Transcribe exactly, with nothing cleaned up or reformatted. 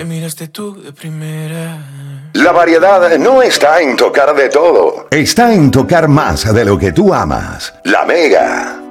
Me miraste tú de primera. La variedad no está en tocar de todo. Está en tocar más de lo que tú amas. La Mega.